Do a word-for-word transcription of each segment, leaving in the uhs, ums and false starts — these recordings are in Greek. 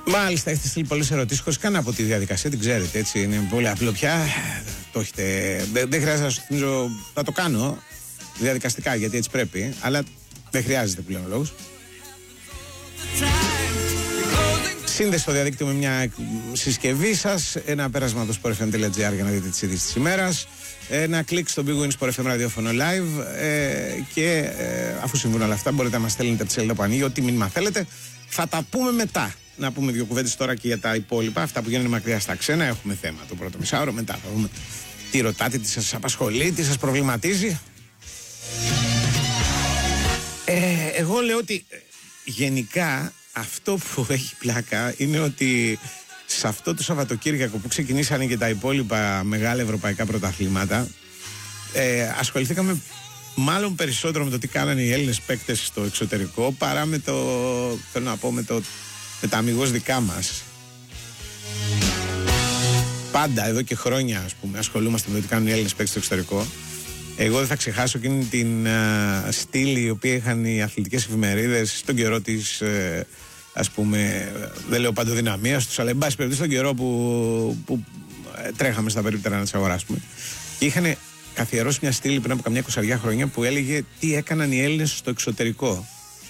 Μάλιστα, έχετε στείλει πολλές ερωτήσεις χωρίς καν από τη διαδικασία, την ξέρετε, έτσι. Είναι πολύ απλό πια. Το έχετε. Δεν, δεν χρειάζεται να σου θυμίζω. Θα το κάνω διαδικαστικά γιατί έτσι πρέπει, αλλά δεν χρειάζεται πλέον λόγος. Σύνδεση στο διαδίκτυο με μια συσκευή σας, ένα πέρασμα στο sport f m dot g r για να δείτε τις ειδήσεις της ημέρας, ένα κλικ στο Big Win Sport εφ εμ ραδιόφωνο live ε, και ε, αφού συμβούν όλα αυτά μπορείτε να μας στέλνετε από τη σελίδα που ανοίγει ό,τι μήνυμα θέλετε. Θα τα πούμε μετά. Να πούμε δύο κουβέντες τώρα και για τα υπόλοιπα, αυτά που γίνονται μακριά στα ξένα. Έχουμε θέμα το πρώτο μισάωρο, μετά θα δούμε τι ρωτάτε, τι σας απασχολεί, τι σας προβληματίζει. Ε, εγώ λέω ότι γενικά αυτό που έχει πλάκα είναι ότι σε αυτό το Σαββατοκύριακο που ξεκινήσανε και τα υπόλοιπα μεγάλα ευρωπαϊκά πρωταθλήματα, ε, ασχοληθήκαμε μάλλον περισσότερο με το τι κάνανε οι Έλληνες παίκτες στο εξωτερικό παρά με το, θέλω να πω, με, το, με τα αμιγώς δικά μας. Πάντα εδώ και χρόνια, ας πούμε, ασχολούμαστε με το τι κάνουν οι Έλληνες παίκτες στο εξωτερικό. Εγώ δεν θα ξεχάσω εκείνη την uh, στήλη η οποία είχαν οι αθλητικές εφημερίδες στον καιρό της, uh, ας πούμε, δεν λέω παντοδυναμίας τους, αλλά εν πάση περιπτώσει στον καιρό που, που uh, τρέχαμε στα περίπτερα να τις αγοράσουμε. Και είχαν καθιερώσει μια στήλη πριν από καμιά εικοσαριά χρόνια που έλεγε τι έκαναν οι Έλληνες στο εξωτερικό.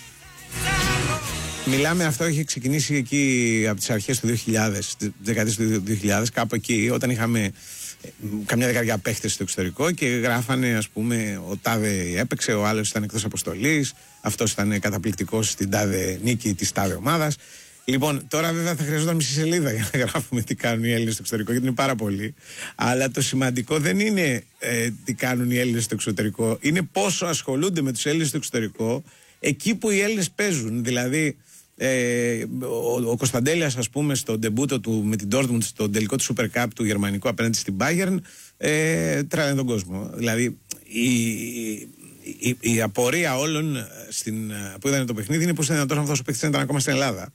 Μιλάμε, αυτό είχε ξεκινήσει εκεί από τις αρχές του δύο χιλιάδες, τις δεκαετίες του δύο χιλιάδες, κάπου εκεί, όταν είχαμε καμιά δεκαετία παίχτες στο εξωτερικό και γράφανε, ας πούμε, ο τάδε έπαιξε, ο άλλος ήταν εκτός αποστολής, αυτός ήταν καταπληκτικός στην τάδε νίκη της τάδε ομάδας. Λοιπόν, τώρα βέβαια θα χρειαζόταν μισή σελίδα για να γράφουμε τι κάνουν οι Έλληνες στο εξωτερικό, γιατί είναι πάρα πολλοί. Αλλά το σημαντικό δεν είναι ε, τι κάνουν οι Έλληνες στο εξωτερικό, είναι πόσο ασχολούνται με τους Έλληνες στο εξωτερικό εκεί που οι Έλληνες παίζουν. Δηλαδή, Ε, ο, ο Κωνσταντέλιας, ας πούμε, στο ντεμπούτο του με την Dortmund στο τελικό του Super Cup του γερμανικού απέναντι στην Bayern, ε, τρέλανε τον κόσμο. Δηλαδή η, η, η, η απορία όλων στην, που είδανε το παιχνίδι είναι πως ήταν δυνατόν αυτός ο παίκτης να ήταν ακόμα στην Ελλάδα.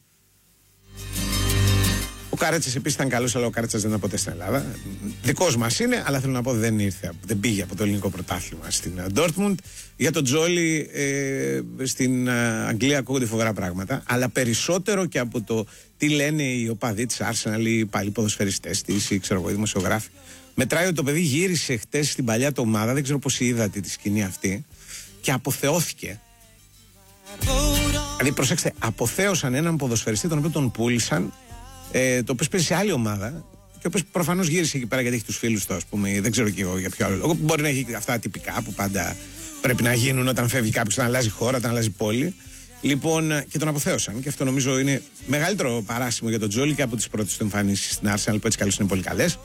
Ο Κάρατσας επίσης ήταν καλός, αλλά ο Κάρατσας δεν ήταν ποτέ στην Ελλάδα. Δικός μας είναι, αλλά θέλω να πω δεν ήρθε, δεν πήγε από το ελληνικό πρωτάθλημα στην Dortmund. Για τον Τζόλι ε, στην Αγγλία ακούγονται φοβερά πράγματα, αλλά περισσότερο και από το τι λένε οι οπαδοί της Arsenal, οι παλιοί ποδοσφαιριστές της, ή ξέρω εγώ, οι δημοσιογράφοι. Μετράει ότι το παιδί γύρισε χτες στην παλιά του ομάδα, δεν ξέρω πώς είδατε τη σκηνή αυτή, και αποθεώθηκε. Δηλαδή, προσέξτε, αποθέωσαν έναν ποδοσφαιριστή τον οποίο τον πούλησαν. Ε, το οποίο παίζει σε άλλη ομάδα και ο οποίος προφανώς γύρισε εκεί πέρα γιατί έχει τους φίλους του, ας πούμε, δεν ξέρω και εγώ για ποιο άλλο λόγο. Μπορεί να έχει αυτά τυπικά που πάντα πρέπει να γίνουν όταν φεύγει κάποιος, όταν αλλάζει χώρα, όταν αλλάζει πόλη. Λοιπόν, και τον αποθέωσαν. Και αυτό νομίζω είναι μεγαλύτερο παράσημο για τον Τζόλι και από τις πρώτες του εμφανίσεις στην Arsenal, που έτσι καλώς είναι πολύ καλές.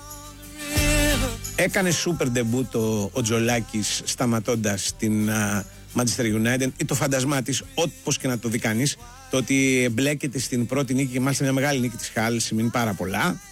Έκανε super debut ο, ο Τζολάκης σταματώντας την uh, Manchester United, ή το φαντασμά της, όπως και να το δει κανείς. Το ότι εμπλέκεται στην πρώτη νίκη και μάλιστα μια μεγάλη νίκη της Χάλ σημαίνει πάρα πολλά.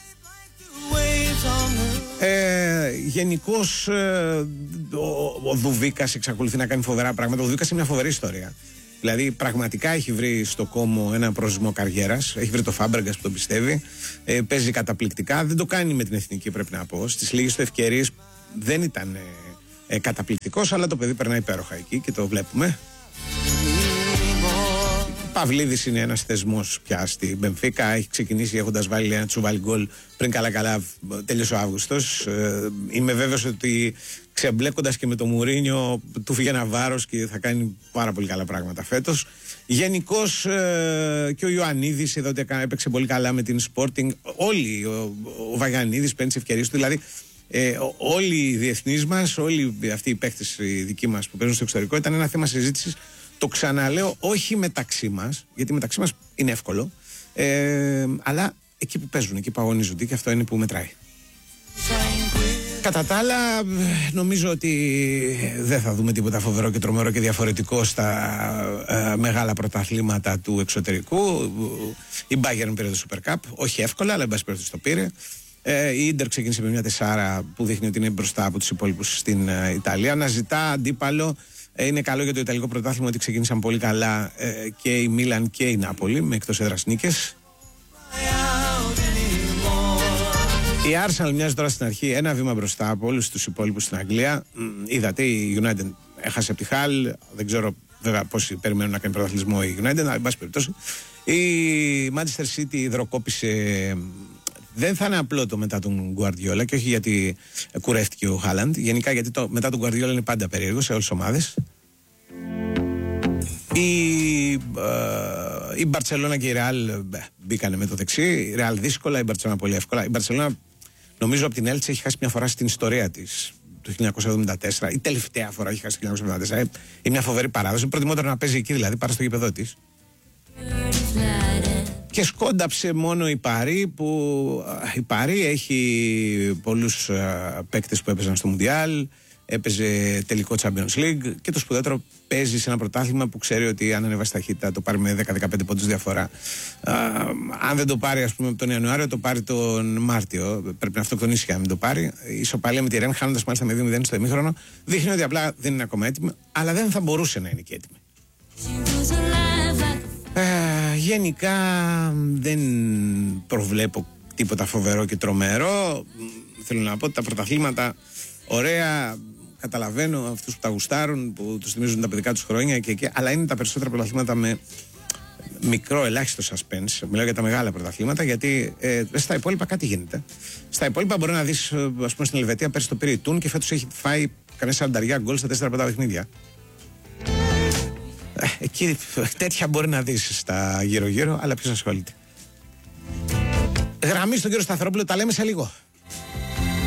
Ε, γενικώς ε, ο, ο Δουβίκας εξακολουθεί να κάνει φοβερά πράγματα. Ο Δουβίκας είναι μια φοβερή ιστορία. Δηλαδή πραγματικά έχει βρει στο Κόμο ένα προσμό καριέρας. Έχει βρει το Φάμπρεγκας που τον πιστεύει. Ε, παίζει καταπληκτικά. Δεν το κάνει με την εθνική, πρέπει να πω. Στις λίγες του ευκαιρίες δεν ήταν ε, ε, καταπληκτικός, αλλά το παιδί περνάει υπέροχα εκεί και το βλέπουμε. Παυλίδης είναι ένας θεσμός πια στην Μπενφίκα. Έχει ξεκινήσει έχοντας βάλει ένα τσουβάλι γκολ πριν καλά-καλά τέλειωσε ο Αύγουστος. Ε, είμαι βέβαιος ότι ξεμπλέκοντας και με το Μουρίνιο του φύγε ένα βάρος και θα κάνει πάρα πολύ καλά πράγματα φέτος. Γενικώς ε, και ο Ιωαννίδης εδώ ότι έπαιξε πολύ καλά με την Sporting. Όλοι, ο, ο Βαγιαννίδης παίρνει τις ευκαιρίες του. Δηλαδή ε, όλοι οι διεθνείς μας, όλοι αυτοί οι παίκτες οι δικοί μας που παίζουν στο εξωτερικό ήταν ένα θέμα συζήτησης. Το ξαναλέω, όχι μεταξύ μας, γιατί μεταξύ μας είναι εύκολο, ε, αλλά εκεί που παίζουν, εκεί που αγωνίζονται, και αυτό είναι που μετράει. Κατά τα άλλα, νομίζω ότι δεν θα δούμε τίποτα φοβερό και τρομερό και διαφορετικό στα ε, μεγάλα πρωταθλήματα του εξωτερικού. Η Bayern πήρε το Super Cup, όχι εύκολα, αλλά εν πάση περιπτώσει το πήρε. Ε, η Ίντερ ξεκίνησε με μια τεσσάρα που δείχνει ότι είναι μπροστά από τους υπόλοιπους στην ε, Ιταλία. Να ζητά αντίπαλο. Είναι καλό για το Ιταλικό πρωτάθλημα ότι ξεκίνησαν πολύ καλά ε, και η Μίλαν και η Νάπολη με εκτός έδρας νίκες. Η Arsenal μοιάζει τώρα στην αρχή ένα βήμα μπροστά από όλους τους υπόλοιπους στην Αγγλία. Είδατε, η United έχασε από τη Χάλ. Δεν ξέρω βέβαια πόσοι περιμένουν να κάνει πρωταθλητισμό η United, αλλά εν πάση περιπτώσει. Η Manchester City υδροκόπησε. Δεν θα είναι απλό το μετά τον Guardiola, και όχι γιατί κουρεύτηκε ο Χάλαντ. Γενικά γιατί το μετά τον Guardiola είναι πάντα περίεργο σε όλες τις ομάδες. Η, ε, η Barcelona και η Real μπήκανε με το δεξί. Η Real δύσκολα, η Barcelona πολύ εύκολα. Η Barcelona νομίζω από την Έλτσε έχει χάσει μια φορά στην ιστορία της το χίλια εννιακόσια εβδομήντα τέσσερα. Η τελευταία φορά έχει χάσει το χίλια εννιακόσια εβδομήντα τέσσερα. Είναι μια φοβερή παράδοση. Προτιμότερο να παίζει εκεί δηλαδή παρά στο γήπεδό της. Και σκόνταψε μόνο η Παρί, που η Παρί έχει πολλούς παίκτες που έπαιζαν στο Μουντιάλ, έπαιζε τελικό Champions League και το σπουδαίτερο, παίζει σε ένα πρωτάθλημα που ξέρει ότι αν ανεβάσει ταχύτητα το πάρει με δέκα με δεκαπέντε πόντους διαφορά. Α, αν δεν το πάρει ας πούμε τον Ιανουάριο, το πάρει τον Μάρτιο. Πρέπει να αυτοκτονήσει και αν δεν το πάρει. Η ισοπαλία με τη Ρεν, χάνοντας μάλιστα με δύο μηδέν στο ημίχρονο, δείχνει ότι απλά δεν είναι ακόμα έτοιμη, αλλά δεν θα μπορούσε να είναι και έτοιμη. Ε, γενικά δεν προβλέπω τίποτα φοβερό και τρομερό. Θέλω να πω ότι τα πρωταθλήματα ωραία, καταλαβαίνω αυτούς που τα γουστάρουν, που τους θυμίζουν τα παιδικά τους χρόνια και, και, αλλά είναι τα περισσότερα πρωταθλήματα με μικρό ελάχιστο suspense. Μιλάω για τα μεγάλα πρωταθλήματα, γιατί ε, στα υπόλοιπα κάτι γίνεται. Στα υπόλοιπα μπορεί να δεις, ας πούμε στην Ελβετία πέρσι το πήρε η Τούν και φέτος έχει φάει κανένα σαράντα γκολ στα τέσσερα πρώτα παιχνίδια. Εκεί τέτοια μπορεί να δεις στα γύρω-γύρω, αλλά ποιος ασχολείται. Γραμμή στον κύριο Σταθερόπουλο, τα λέμε σε λίγο.